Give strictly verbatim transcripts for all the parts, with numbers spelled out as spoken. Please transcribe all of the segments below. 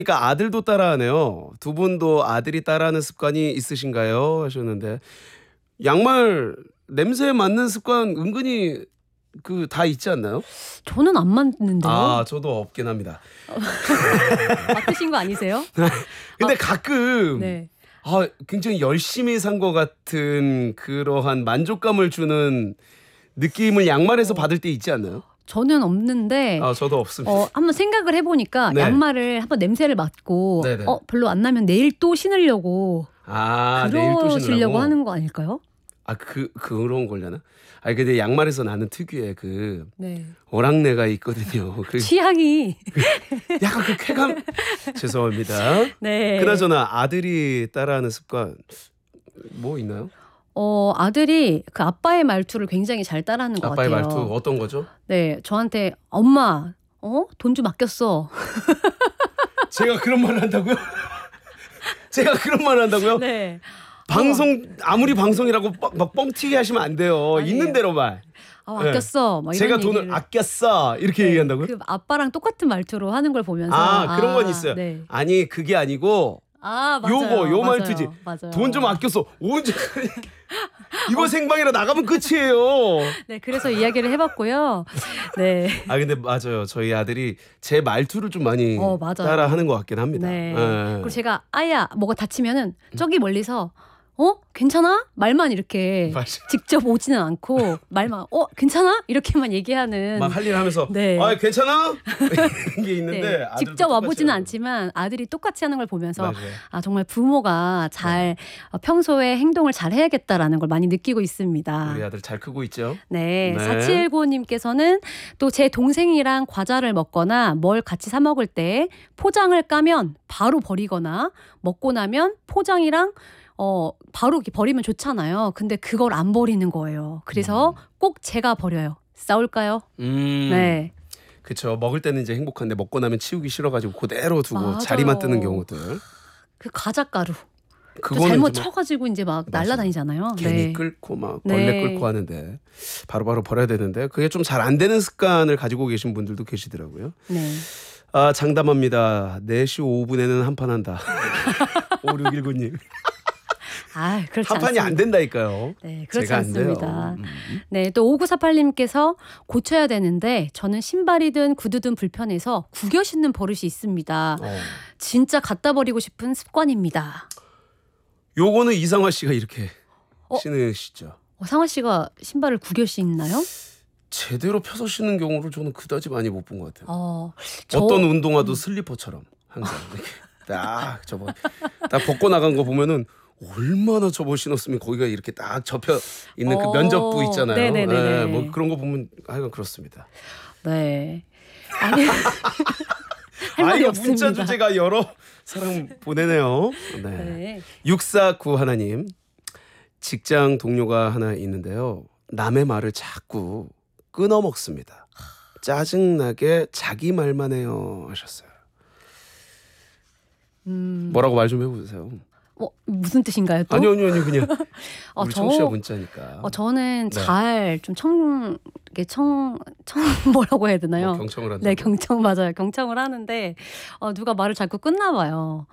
그러니까 아들도 따라하네요. 두 분도 아들이 따라하는 습관이 있으신가요? 하셨는데 양말 냄새에 맞는 습관 은근히 그 다 있지 않나요? 저는 안 맞는데요. 아, 저도 없긴 합니다. 바꾸신 거 아니세요? 근데 가끔 네. 아, 굉장히 열심히 산 것 같은 그러한 만족감을 주는 느낌을 양말에서 받을 때 있지 않나요? 저는 없는데 아, 저도 없습니다. 어, 한번 생각을 해보니까 네. 양말을 한번 냄새를 맡고 네네. 어, 별로 안 나면 내일 또 신으려고 아, 내일 또 그러시려고 신으려고 하는 거 아닐까요? 아, 그 그런 걸려나? 아니 근데 양말에서 나는 특유의 그 네. 오랑내가 있거든요. 그 취향이 약간 그 쾌감. 죄송합니다. 네. 그나저나 아들이 따라하는 습관 뭐 있나요? 어, 아들이 그 아빠의 말투를 굉장히 잘 따라하는 것 아빠의 같아요. 말투 어떤 거죠? 네, 저한테 엄마, 어? 돈 좀 아꼈어. 제가 그런 말을 한다고요? 제가 그런 말을 한다고요? 네. 방송 아무리 방송이라고 막, 막 뻥튀기 하시면 안 돼요. 아니에요. 있는 대로 말. 어, 네. 아꼈어. 막 이런 제가 돈을 얘기를. 아꼈어 이렇게 네, 얘기한다고요? 그 아빠랑 똑같은 말투로 하는 걸 보면서 아, 그런 건 아, 있어요. 네. 아니 그게 아니고 아, 맞아요. 요거 요 맞아요. 말투지. 맞아요. 돈 좀 아꼈어. 언제 이거 생방이라 나가면 끝이에요. 네, 그래서 이야기를 해봤고요. 네. 아 근데 맞아요. 저희 아들이 제 말투를 좀 많이 어, 맞아요. 따라하는 것 같긴 합니다. 네. 예. 그리고 제가 아야 뭐가 다치면은 저기 멀리서 어 괜찮아? 말만 이렇게 맞아요. 직접 오지는 않고 말만 어 괜찮아? 이렇게만 얘기하는. 막 할 일 하면서 네. 아 괜찮아? 이런 게 있는데 네, 아들도 직접 똑같이 와보지는 하더라고요. 않지만 아들이 똑같이 하는 걸 보면서 맞아요. 아 정말 부모가 잘 어, 평소에 행동을 잘 해야겠다라는 걸 많이 느끼고 있습니다. 우리 아들 잘 크고 있죠? 네, 네. 사칠일구님께서는 또 제 동생이랑 과자를 먹거나 뭘 같이 사 먹을 때 포장을 까면 바로 버리거나 먹고 나면 포장이랑 어 바로 이렇게 버리면 좋잖아요. 근데 그걸 안 버리는 거예요. 그래서 꼭 제가 버려요. 싸울까요? 음. 네. 그쵸. 먹을 때는 이제 행복한데 먹고 나면 치우기 싫어가지고 그대로 두고 맞아요. 자리만 뜨는 경우들. 그 과자 가루 또 그거는 잘못 이제 막 쳐가지고 이제 막 맞아요. 날라다니잖아요. 괜히 네. 끓고 막 벌레 네. 끓고 하는데 바로바로 버려야 되는데 그게 좀 잘 안 되는 습관을 가지고 계신 분들도 계시더라고요. 네. 아, 장담합니다. 네 시 오 분에는 한 판 한다. 오육일구님. 아, 그렇지 한 판이 않습니다. 안 된다니까요. 네, 그렇지 제가 안 돼요. 않습니다. 음. 네, 또 오구사팔님께서 고쳐야 되는데 저는 신발이든 구두든 불편해서 구겨 신는 버릇이 있습니다. 어. 진짜 갖다 버리고 싶은 습관입니다. 요거는 이상화 씨가 이렇게 어? 신으시죠. 어, 상화 씨가 신발을 구겨 신나요? 제대로 펴서 신는 경우를 저는 그다지 많이 못 본 것 같아요. 어, 저 어떤 운동화도 슬리퍼처럼 항상 이렇게 딱 접어 딱 벗고 나간 거 보면은 얼마나 접어 신었으면 거기가 이렇게 딱 접혀 있는 그 어, 면접부 있잖아요. 네네네네. 예, 뭐 그런 거 보면 하여간 그렇습니다. 네. 아니, 할 아, 말이 이거 없습니다. 문자 주제가 여러 사람 보내네요. 네. 네. 육사구 하나님, 직장 동료가 하나 있는데요. 남의 말을 자꾸 끊어 먹습니다. 짜증나게 자기 말만 해요 하셨어요. 음, 뭐라고 말 좀 해보세요. 어, 무슨 뜻인가요? 또? 아니요, 아니요, 아니요, 그냥 어, 우리 저- 청취자 문자니까. 어, 저는 네. 잘 좀 청, 이게 청, 청 뭐라고 해야 되나요? 뭐 경청을 한다. 네, 경청 맞아요. 경청을 하는데 어, 누가 말을 자꾸 끊나 봐요.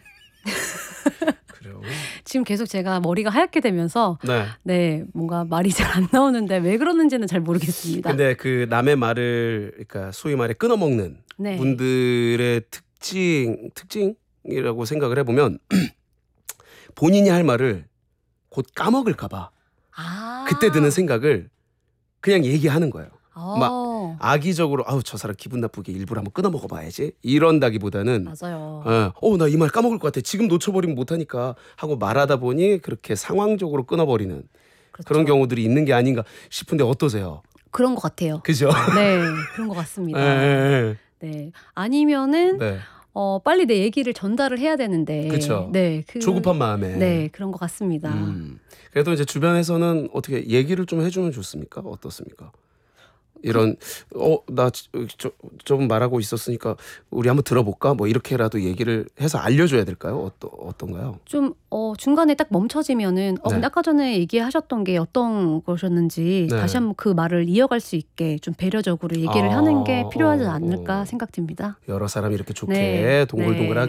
그래요. 지금 계속 제가 머리가 하얗게 되면서 네. 네, 뭔가 말이 잘 안 나오는데 왜 그러는지는 잘 모르겠습니다. 근데 그 남의 말을 그러니까 소위 말해 끊어 먹는 네. 분들의 특징 특징이라고 생각을 해보면 본인이 할 말을 곧 까먹을까봐 아. 그때 드는 생각을 그냥 얘기하는 거예요. 어, 악의적으로 아우 저 사람 기분 나쁘게 일부러 한번 끊어 먹어봐야지 이런다기보다는 맞아요. 어 나 이 말 까먹을 것 같아 지금 놓쳐버리면 못하니까 하고 말하다 보니 그렇게 상황적으로 끊어버리는 그렇죠. 그런 경우들이 있는 게 아닌가 싶은데 어떠세요? 그런 것 같아요. 그죠? 네, 그런 것 같습니다. 예, 네, 아니면은 예. 네. 어, 빨리 내 얘기를 전달을 해야 되는데, 그쵸. 네, 그, 조급한 마음에. 네, 그런 것 같습니다. 음. 그래도 이제 주변에서는 어떻게 얘기를 좀 해주면 좋습니까? 어떻습니까? 이런 어 나 좀 말하고 있었으니까 우리 한번 들어볼까? 뭐 이렇게라도 얘기를 해서 알려줘야 될까요? 어떠, 어떤가요? 좀 어, 중간에 딱 멈춰지면은 어, 네. 근데 아까 전에 얘기하셨던 게 어떤 것이었는지 네. 다시 한번 그 말을 이어갈 수 있게 좀 배려적으로 얘기를 아, 하는 게 필요하지 어, 않을까 어. 생각됩니다. 여러 사람이 이렇게 좋게 네, 동글동글하게 네.